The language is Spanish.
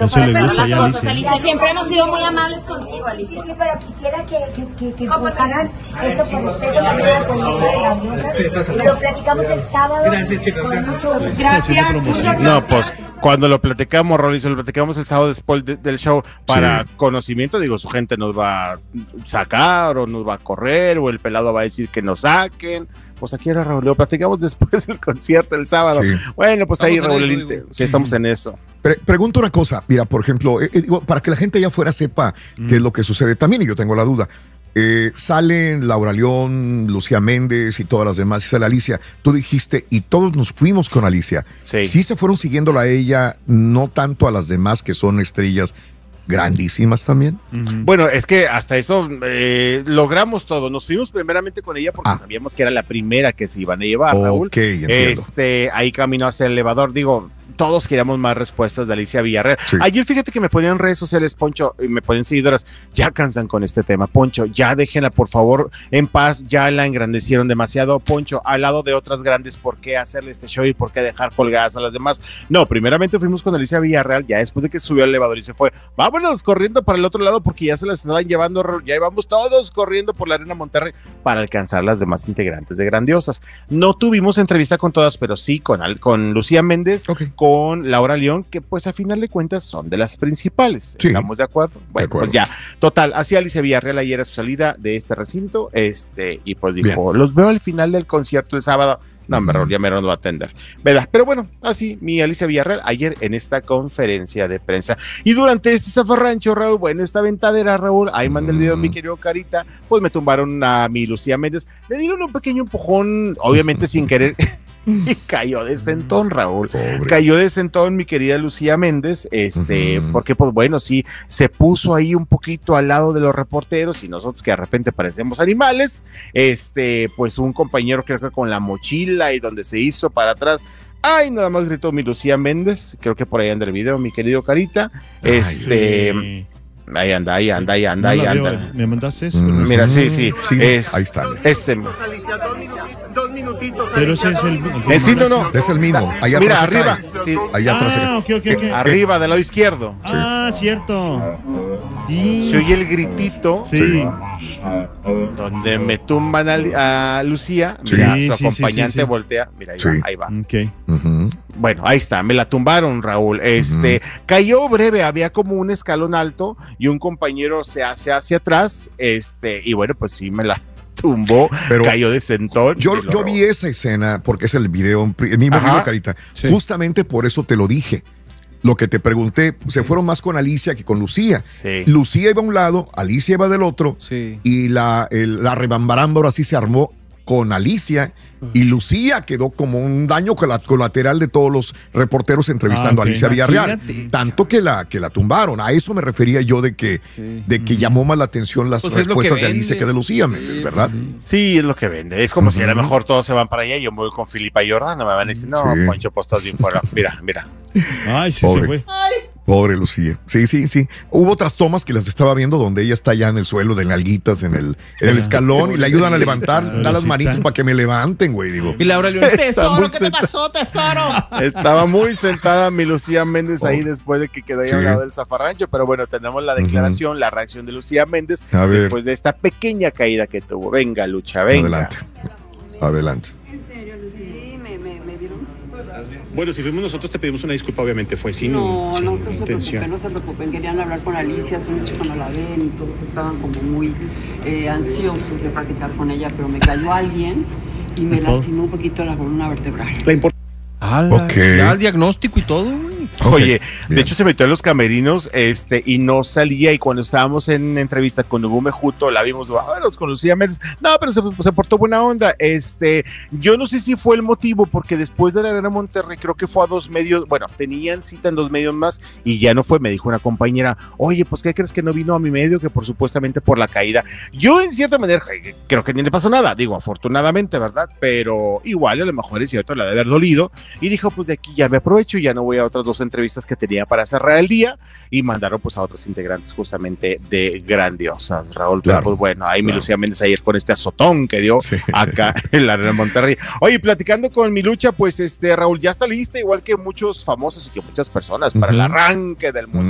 poquito Eso para le gusta las ya, cosas, Alicia. Alicia. Siempre hemos sido muy amables contigo, Sí, Alicia. sí, pero quisiera que enfocaran esto por respeto también a la comunidad de Grandiosas. Lo platicamos el sábado. Gracias, chicos. Con mucho gusto. Gracias. No, pues cuando lo platicamos, Rolly, lo platicamos el sábado después del show para conocimiento, digo, su gente nos va a sacar o nos va a correr o el pelado va a decir que nos saquen. Pues aquí era Raúl, lo platicamos después del concierto el sábado. Sí. Bueno, pues ahí Raúl, sí, estamos en eso. Pregunto una cosa, mira, por ejemplo, para que la gente allá afuera sepa qué es lo que sucede también, y yo tengo la duda. Salen Laura León, Lucía Méndez y todas las demás, y sale Alicia. Tú dijiste, y todos nos fuimos con Alicia. Sí se fueron siguiéndola a ella, no tanto a las demás que son estrellas grandísimas también. Bueno, es que hasta eso logramos todo. Nos fuimos primeramente con ella porque sabíamos que era la primera que se iban a llevar, Raúl. Ahí caminó hacia el elevador. Digo, todos queríamos más respuestas de Alicia Villarreal. Sí. Ayer fíjate que me ponían en redes sociales, Poncho, y me ponen seguidoras, ya cansan con este tema, Poncho, ya déjenla por favor en paz, ya la engrandecieron demasiado, Poncho, al lado de otras grandes, ¿por qué hacerle este show y por qué dejar colgadas a las demás? No, primeramente fuimos con Alicia Villarreal, ya después de que subió al elevador y se fue, vámonos corriendo para el otro lado porque ya se las estaban llevando, ya íbamos todos corriendo por la Arena Monterrey para alcanzar las demás integrantes de Grandiosas. No tuvimos entrevista con todas, pero sí con Lucía Méndez, con Laura León, que pues a final de cuentas son de las principales. Sí. ¿Estamos de acuerdo? Bueno, de acuerdo. Pues ya, total, así Alicia Villarreal ayer a su salida de este recinto, y pues dijo, los veo al final del concierto el sábado. No, ya me lo va a atender, ¿verdad? Pero bueno, así mi Alicia Villarreal ayer en esta conferencia de prensa. Y durante este zafarrancho, Raúl, bueno, esta ventadera, Raúl, ahí mandé el video mi querido Carita, pues me tumbaron a mi Lucía Méndez, le dieron un pequeño empujón, obviamente sin querer. Y cayó de sentón, Raúl. Pobre. Cayó de sentón mi querida Lucía Méndez, porque pues bueno, sí, se puso ahí un poquito al lado de los reporteros y nosotros que de repente parecemos animales, pues un compañero creo que con la mochila y donde se hizo para atrás, ay, nada más gritó mi Lucía Méndez, creo que por ahí anda el video, mi querido Carita, Ahí anda. ¿Me mandaste eso? Mira, sí. Ahí está. Ese. 2 minutitos. Pero ese es el sí, no. Es el mismo. Allá mira, atrás arriba. Sí. Allá atrás. Okay. Arriba, del lado izquierdo. Sí. Cierto. Se oye el gritito. Sí. Donde me tumban a Lucía. Mira, su acompañante voltea. Mira, ahí va. Okay. Bueno, ahí está, me la tumbaron, Raúl. Cayó breve, había como un escalón alto y un compañero se hace hacia atrás, y bueno, pues sí me la tumbó, pero cayó de sentón. Yo vi esa escena porque es el video, el mismo video, Carita. Sí. Justamente por eso te lo dije. Lo que te pregunté, se fueron más con Alicia que con Lucía. Sí. Lucía iba a un lado, Alicia iba del otro, y la rebambaramba ahora sí se armó con Alicia, y Lucía quedó como un daño colateral de todos los reporteros entrevistando a Alicia Villarreal. Tanto que la tumbaron. A eso me refería yo de que llamó más la atención las respuestas de Alicia que de Lucía, ¿verdad? Sí, es lo que vende. Es como si a lo mejor todos se van para allá y yo me voy con Filipa Jordan, no me van a decir, no, Poncho, pues estás bien fuera. Mira. Ay, sí, pobre. Se fue. Pobre Lucía. Sí. Hubo otras tomas que las estaba viendo donde ella está ya en el suelo de nalguitas en el escalón y le ayudan a levantar, da las manitas para que me levanten, güey, digo. Y Laura León, tesoro, ¿qué te pasó, tesoro? Estaba muy sentada mi Lucía Méndez ahí después de que quedó ahí al lado del zafarrancho, pero bueno, tenemos la declaración, la reacción de Lucía Méndez después de esta pequeña caída que tuvo. Venga, Lucha, venga. Adelante. Bueno, si fuimos nosotros te pedimos una disculpa, obviamente fue sin intención. No se preocupen, querían hablar con Alicia, hace mucho que no la ven y todos estaban como muy ansiosos de platicar con ella, pero me cayó alguien y me lastimó un poquito la columna vertebral. Ya el diagnóstico y todo, güey. Oye, de hecho se metió en los camerinos y no salía, y cuando estábamos en entrevista con Hugo Mejuto la vimos, vámonos con Lucía Méndez, no, pero se portó buena onda. Yo no sé si fue el motivo, porque después de la Arena Monterrey creo que fue a 2 medios, bueno, tenían cita en 2 medios más y ya no fue. Me dijo una compañera, oye, pues ¿qué crees que no vino a mi medio? Que supuestamente por la caída. Yo en cierta manera creo que ni le pasó nada, digo, afortunadamente, ¿verdad? Pero igual a lo mejor es cierto, le ha de haber dolido, y dijo, pues de aquí ya me aprovecho, ya no voy a otras 2 entrevistas que tenía para cerrar el día, y mandaron pues a otros integrantes justamente de Grandiosas, Raúl. Claro, pues bueno, ahí mi Lucía Méndez ayer con este azotón que dio acá en la Arena Monterrey. Oye, platicando con mi Lucha, pues Raúl, ya está lista, igual que muchos famosos y que muchas personas, para el arranque del mundial.